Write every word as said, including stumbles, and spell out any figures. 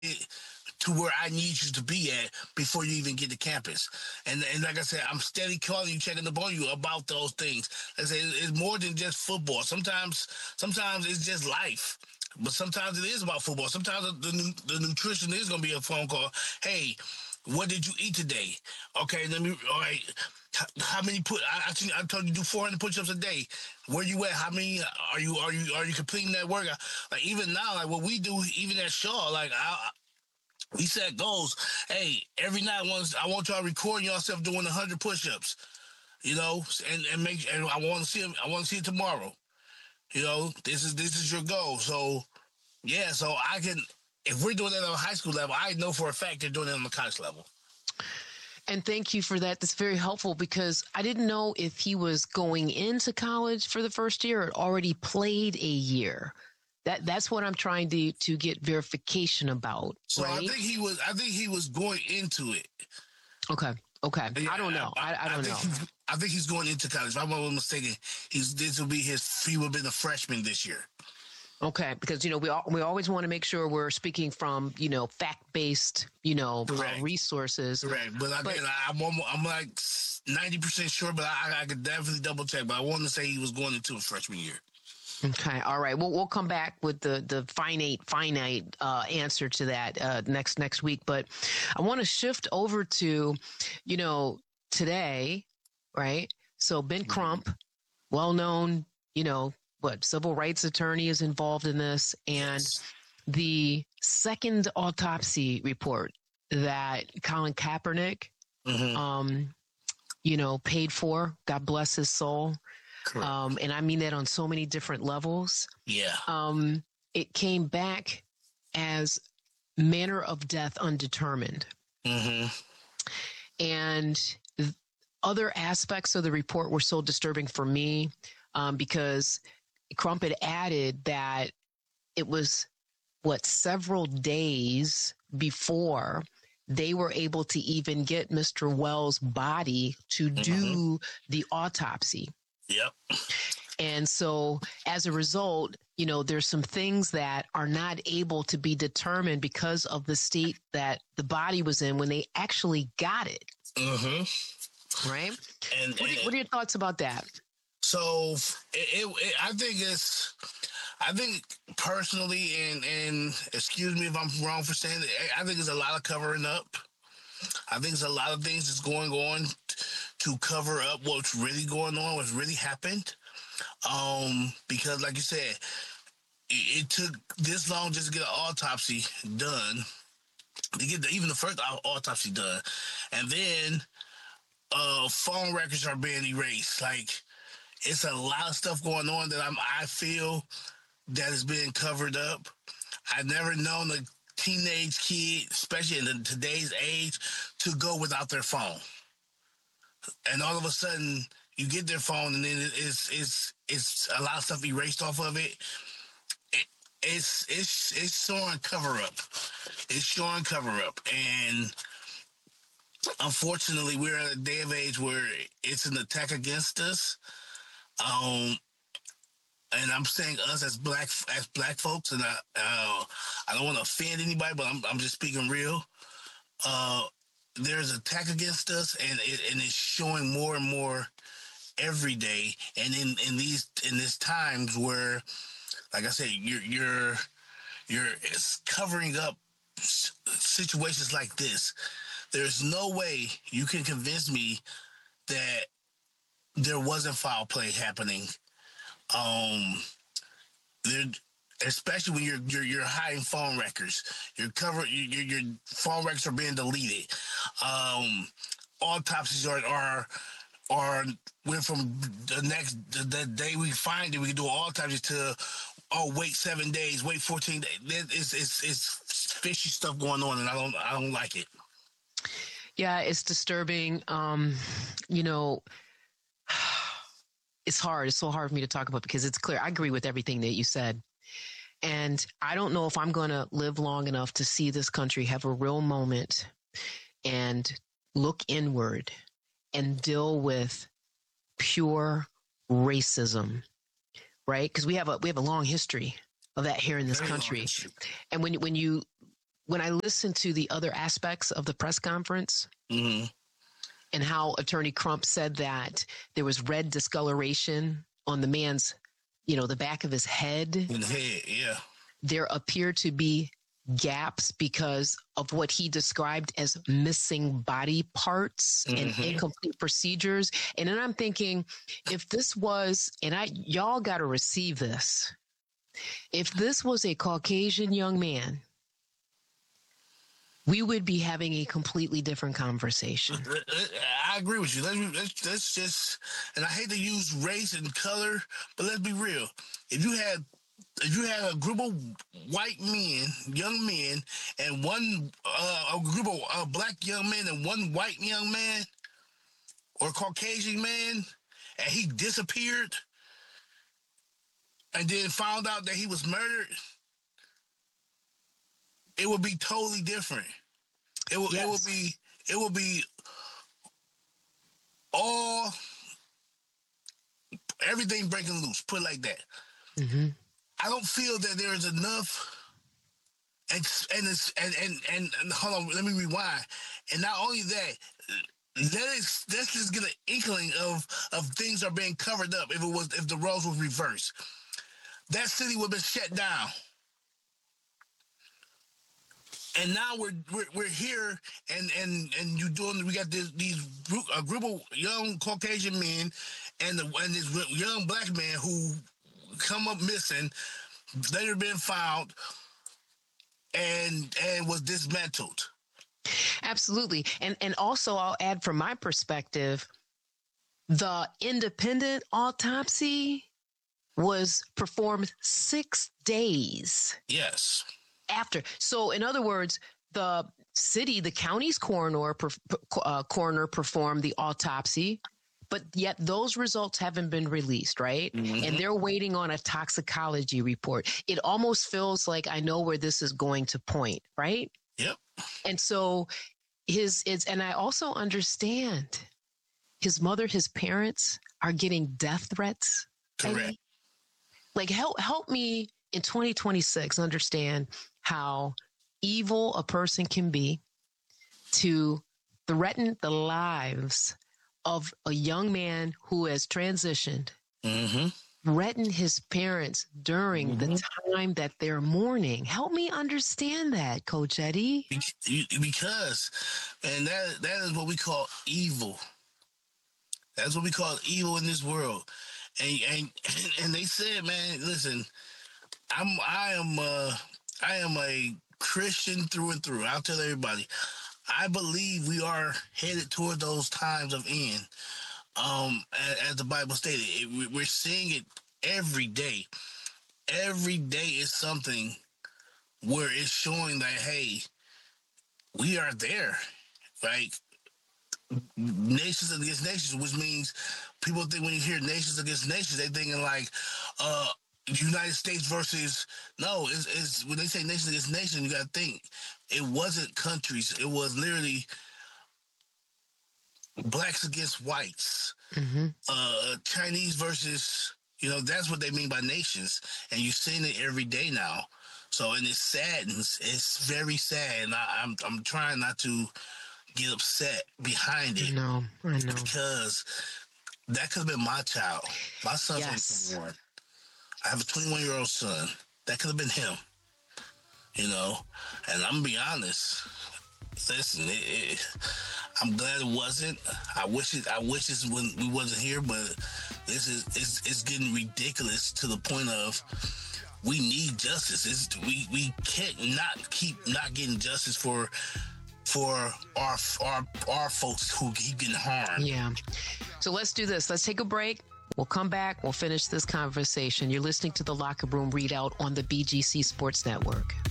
to where I need you to be at before you even get to campus. And and like I said, I'm steady calling you, checking up on you about those things. Like I say, it's more than just football. Sometimes, sometimes it's just life. But sometimes it is about football. Sometimes the the, the nutrition is going to be a phone call. Hey, what did you eat today? Okay, let me. All right. How many put? I, I, I told you to do four hundred push-ups a day. Where you at? How many are you? Are you? Are you completing that workout? Like even now, like what we do, even at Shaw, like I, we set goals. Hey, every night once I want y'all to record yourself doing one hundred push-ups. You know, and and make. And I want to see them. I want to see it tomorrow. You know, this is this is your goal. So yeah, so I can. If we're doing that on a high school level, I know for a fact they're doing it on the college level. And thank you for that. That's very helpful because I didn't know if he was going into college for the first year or already played a year. That that's what I'm trying to to get verification about. So right? I think he was. I think he was going into it. Okay. Okay. Yeah, I don't know. I, I, I don't I think know. I think he's going into college. If I'm not mistaken, he's this will be his. He will be the freshman this year. Okay, because you know we all, we always want to make sure we're speaking from you know fact based you know uh, resources. Correct, but again, but, I'm almost, I'm like ninety percent sure, but I, I could definitely double check. But I want to say he was going into a freshman year. Okay, all right. Well, we'll come back with the the finite finite uh, answer to that uh, next next week. But I want to shift over to, you know, today, right? So Ben Crump, mm-hmm. well known, you know, what civil rights attorney is involved in this, and yes. the second autopsy report that Colin Kaepernick, mm-hmm. um, you know, paid for. God bless his soul. Um, and I mean that on so many different levels. Yeah. Um, it came back as manner of death undetermined. Mm-hmm. And th- other aspects of the report were so disturbing for me um, because Crump had added that it was, what, several days before they were able to even get Mister Wells' body to mm-hmm. do the autopsy. Yep. And so as a result, you know, there's some things that are not able to be determined because of the state that the body was in when they actually got it. Mm-hmm. Right? And, what, are, and what are your thoughts about that? So it, it, it, I think it's, I think personally, and, and excuse me if I'm wrong for saying it, I think there's a lot of covering up. I think there's a lot of things that's going on to cover up what's really going on, what's really happened. Um, because like you said, it, it took this long just to get an autopsy done, to get the, even the first autopsy done. And then uh, phone records are being erased. Like, it's a lot of stuff going on that I'm, I feel that is being covered up. I've never known a teenage kid, especially in the, today's age, to go without their phone. And all of a sudden, you get their phone, and then it's it's it's a lot of stuff erased off of it. it it's it's it's showing cover up. It's showing cover up, and unfortunately, we're at a day of age where it's an attack against us. Um, and I'm saying us as black as black folks, and I uh, I don't want to offend anybody, but I'm I'm just speaking real. Uh, there's an attack against us, and it and it's showing more and more every day. And in, in these in these times where, like I said, you're you're you're covering up situations like this. There's no way you can convince me that there wasn't foul play happening. Um, there, especially when you're you're you're hiding phone records, you're cover your your phone records are being deleted. Um, autopsies are are are went from the next the, the day we find it, we can do an autopsy to oh wait seven days, wait fourteen days. It's it's it's fishy stuff going on, and I don't I don't like it. Yeah, it's disturbing. Um, you know. It's hard. It's so hard for me to talk about because it's clear. I agree with everything that you said. And I don't know if I'm going to live long enough to see this country have a real moment and look inward and deal with pure racism, right? Because we have a we have a long history of that here in this country. And when when you when I listened to the other aspects of the press conference Mm-hmm. and how Attorney Crump said that there was red discoloration on the man's, you know, the back of his head, In the head, yeah. there appear to be gaps because of what he described as missing body parts and Mhm. incomplete procedures. And then I'm thinking, if this was, and I, y'all got to receive this, if this was a Caucasian young man, we would be having a completely different conversation. I agree with you. Let's, let's, let's just, and I hate to use race and color, but let's be real. If you had if you had a group of white men, young men, and one uh, a group of uh, black young men and one white young man or Caucasian man, and he disappeared, and then found out that he was murdered, it would be totally different. It will. Yes. It will be. It will be all everything breaking loose. Put it like that. Mm-hmm. I don't feel that there is enough. And and it's, and, and and and hold on, let me rewind. And not only that, let us let's just get an inkling of of things are being covered up. If it was if the roles were reversed, that city would have been shut down. And now we're we're, we're here, and, and, and you doing. We got this, these group, a group of young Caucasian men, and the, and this young black man who come up missing, later been found, and and was dismantled. Absolutely. And and also I'll add from my perspective, the independent autopsy was performed six days Yes. after. So in other words, the city, the county's coroner, uh, coroner performed the autopsy, but yet those results haven't been released, right? Mm-hmm. And they're waiting on a toxicology report. It almost feels like I know where this is going to point, right? Yep. And so his is, and I also understand his mother, his parents are getting death threats. Correct. Eddie. Like help help me in twenty twenty-six understand how evil a person can be to threaten the lives of a young man who has transitioned, Mm-hmm. threaten his parents during Mm-hmm. the time that they're mourning. Help me understand that, Coach Eddie. Because, and that that is what we call evil. That's what we call evil in this world. And and and they said, man, listen, I'm I am uh I am a Christian through and through. I'll tell everybody. I believe we are headed toward those times of end. Um, as, as the Bible stated, it, we're seeing it every day. Every day is something where it's showing that, hey, we are there. Like nations against nations, which means people think when you hear nations against nations, they're thinking like uh United States versus no, it's, it's when they say nations against nations, you gotta think it wasn't countries, it was literally blacks against whites, Mm-hmm. uh Chinese versus, you know, that's what they mean by nations, and you're seeing it every day now. So, and it saddens. It's very sad, and I, I'm I'm trying not to get upset behind it. No, I know. Because that could have been my child. My son's Yes. twenty-one. I have a twenty-one-year-old son. That could have been him. You know, and I'm gonna be honest. Listen, it, it, I'm glad it wasn't. I wish it. I wish this when we wasn't here, but this is it's, it's getting ridiculous to the point of we need justice. It's, we we can't not keep not getting justice for for our our our folks who keep getting harmed. Yeah. So let's do this. Let's take a break. We'll come back. We'll finish this conversation. You're listening to the Locker Room Readout on the B G C Sports Network.